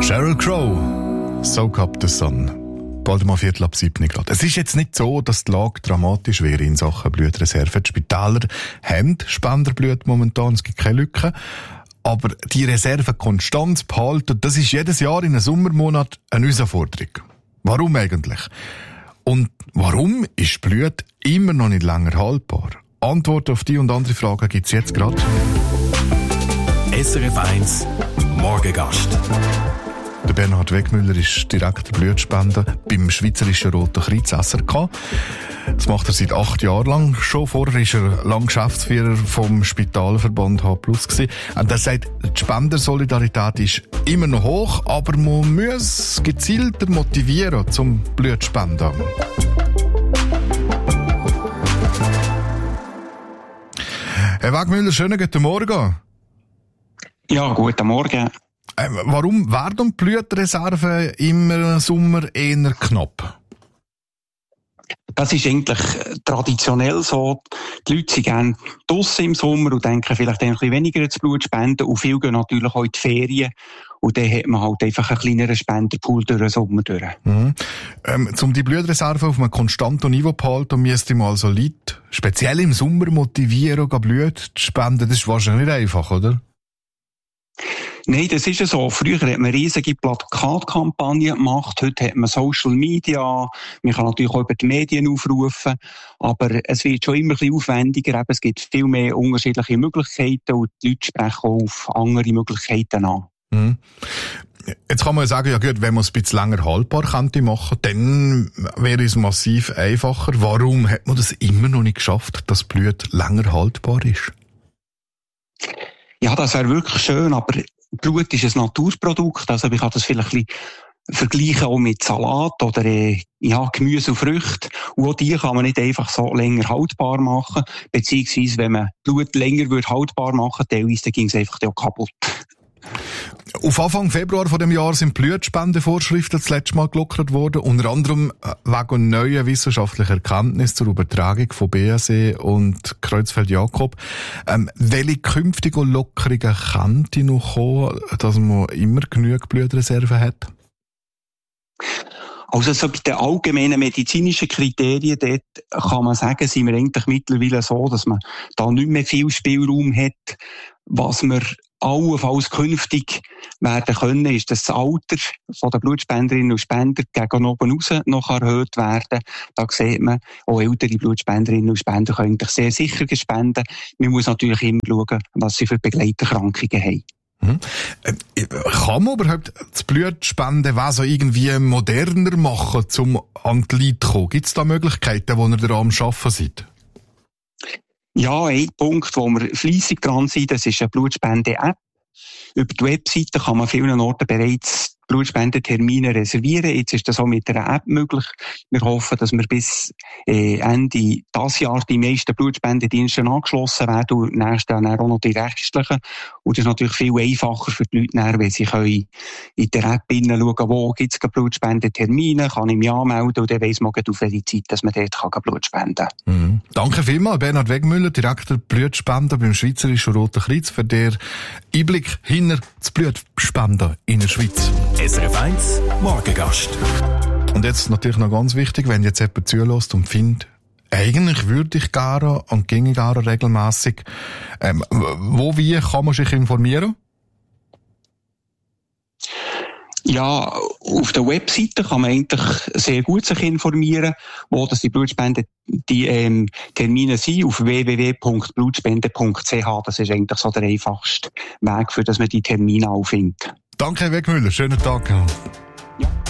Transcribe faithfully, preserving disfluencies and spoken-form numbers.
Sheryl Crow, Soak Up the Sun. Bald mal Viertel ab sieben Grad. Es ist jetzt nicht so, dass die Lage dramatisch wäre in Sachen Blutreserve. Die Spitäler haben Spenderblut momentan, es gibt keine Lücken. Aber die Reserve konstant zu behalten, das ist jedes Jahr in einem Sommermonat eine Herausforderung. Warum eigentlich? Und warum ist Blut immer noch nicht länger haltbar? Antworten auf die und andere Fragen gibt es jetzt gerade. S R F eins Morgengast. Der Bernhard Wegmüller ist Direktor Blutspende beim Schweizerischen Roten Kreuz S R K. Das macht er seit acht Jahren lang schon. Vorher war er lang Geschäftsführer vom Spitalverband H plus gewesen. Und er sagt, die Spendersolidarität ist immer noch hoch, aber man muss gezielter motivieren zum Blutspenden. Herr Wegmüller, schönen guten Morgen. Ja, guten Morgen. Äh, warum werden die Blutreserven im Sommer eher knapp? Das ist eigentlich traditionell so. Die Leute sind gerne draussen im Sommer und denken vielleicht ein bisschen weniger ans Blut spenden. Und viele gehen natürlich auch in die Ferien. Und dann hat man halt einfach einen kleineren Spenderpool durch den Sommer durch. Mhm. Ähm, um die Blutreserve auf einem konstanten Niveau zu behalten, müsste man also Leute, speziell im Sommer, motivieren, Blut zu spenden. Das ist wahrscheinlich nicht einfach, oder? Nein, das ist ja so. Früher hat man riesige Plakatkampagnen gemacht, heute hat man Social Media, man kann natürlich auch über die Medien aufrufen, aber es wird schon immer ein bisschen aufwendiger, es gibt viel mehr unterschiedliche Möglichkeiten und die Leute sprechen auch auf andere Möglichkeiten an. Mhm. Jetzt kann man ja sagen, ja gut, wenn man es ein bisschen länger haltbar könnte machen, dann wäre es massiv einfacher. Warum hat man das immer noch nicht geschafft, dass Blut länger haltbar ist? Ja, das wäre wirklich schön, aber Blut ist ein Naturprodukt, also ich kann das vielleicht ein bisschen vergleichen auch mit Salat oder äh, ja, Gemüse und Früchte. Und auch die kann man nicht einfach so länger haltbar machen, beziehungsweise wenn man Blut länger würde haltbar machen, teilweise dann ging es einfach auch kaputt. Auf Anfang Februar von dem Jahr sind Blutspendevorschriften das letzte Mal gelockert worden, unter anderem wegen neuer wissenschaftlicher Erkenntnisse zur Übertragung von B S E und Creutzfeldt-Jakob. Ähm, welche künftigen Lockerungen könnte noch kommen, dass man immer genug Blutreserven hat? Also so bei den allgemeinen medizinischen Kriterien, dort kann man sagen, sind wir eigentlich mittlerweile so, dass man da nicht mehr viel Spielraum hat. Was wir allenfalls künftig werden können, ist, dass das Alter von der Blutspenderinnen und Spender gegen oben raus noch erhöht werden. Da sieht man, auch ältere Blutspenderinnen und Spender können sehr sicher spenden. Man muss natürlich immer schauen, was sie für Begleiterkrankungen haben. Mhm. Kann man überhaupt das Blutspendewesen irgendwie moderner machen, um an die Leute zu kommen? Gibt es da Möglichkeiten, wo ihr daran am Arbeiten seid? Ja, ein Punkt, wo wir fleissig dran sind, das ist eine Blutspende-App. Über die Webseite kann man an vielen Orten bereits Blutspendetermine reservieren. Jetzt ist das auch mit einer App möglich. Wir hoffen, dass wir bis äh, Ende dieses Jahr die meisten Blutspendedienste angeschlossen werden und nächstes Jahr auch noch die restlichen. Und das ist natürlich viel einfacher für die Leute, dann, weil sie können in der App hineinschauen, wo gibt es Blutspendetermine, kann ich mich anmelden und dann weiss man auf welche Zeit, dass man dort kann Blut spenden kann. Mhm. Danke vielmals, Bernhard Wegmüller, Direktor Blutspenden beim Schweizerischen Roten Kreuz, für den Einblick hinter das Blutspenden in der Schweiz. S R F eins Morgengast. Und jetzt natürlich noch ganz wichtig, wenn jetzt jemand zulässt und findet, eigentlich würde ich gerne und ginge gerne regelmässig, ähm, wo, wie kann man sich informieren? Ja, auf der Webseite kann man eigentlich sehr gut sich informieren, wo das die Blutspende die ähm, Termine sind, auf w w w punkt blutspende punkt c h. Das ist eigentlich so der einfachste Weg, für dass man die Termine auch findet. Danke, Herr Wegmüller. Schönen Tag.